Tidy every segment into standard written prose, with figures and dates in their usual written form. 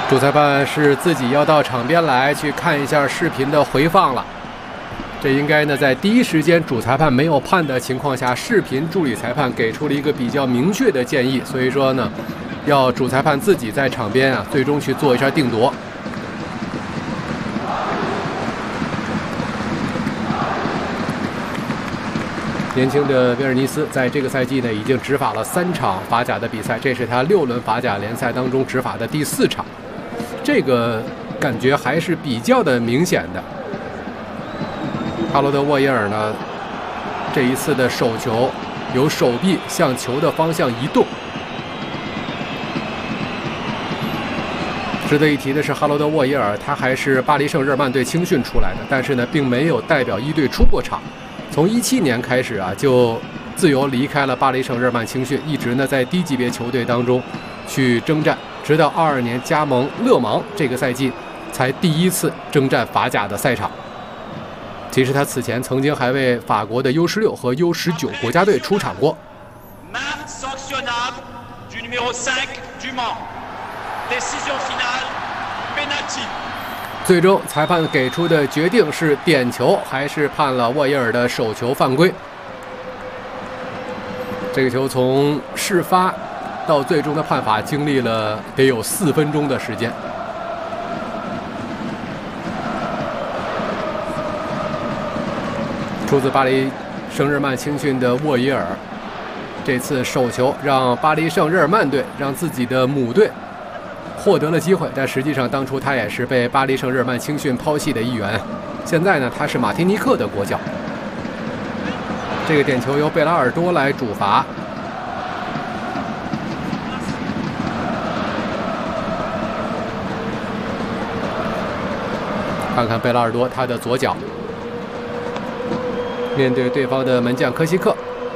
主裁判是自己要到场边来去看一下视频的回放了。这应该呢，在第一时间主裁判没有判的情况下，视频助理裁判给出了一个比较明确的建议，所以说呢，要主裁判自己在场边啊，最终去做一下定夺。年轻的维尔尼斯在这个赛季呢，已经执法了3场法甲的比赛，这是他6轮法甲联赛当中执法的第4场。这个感觉还是比较的明显的。哈罗德·沃耶尔呢，这一次的手球由手臂向球的方向移动。值得一提的是，哈罗德·沃耶尔他还是巴黎圣日耳曼队青训出来的，但是呢，并没有代表一队出过场。从17年开始啊，就自由离开了巴黎圣日耳曼青训，一直呢在低级别球队当中去征战，直到22年加盟勒芒，这个赛季才第一次征战法甲的赛场。其实他此前曾经还为法国的 U16 和 U19 国家队出场过。最终裁判给出的决定是点球，还是判了沃耶尔的手球犯规。这个球从事发到最终的判罚经历了得有4分钟的时间。出自巴黎圣日耳曼青训的沃耶尔，这次手球让巴黎圣日耳曼队让自己的母队获得了机会，但实际上当初他也是被巴黎圣日耳曼青训抛弃的一员。现在呢，他是马提尼克的国脚。这个点球由贝拉尔多来主罚。看看贝拉尔多他的左脚。面对对方的门将科西克，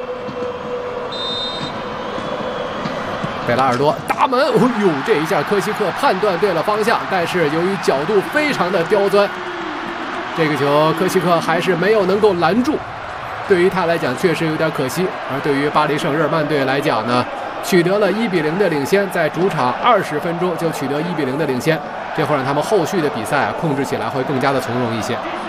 贝拉尔多打门，哦呦，这一下科西克判断对了方向，但是由于角度非常的刁钻，这个球科西克还是没有能够拦住。对于他来讲确实有点可惜，而对于巴黎圣日耳曼队来讲呢，取得了1-0的领先，在主场20分钟就取得1-0的领先，这会让他们后续的比赛控制起来会更加的从容一些。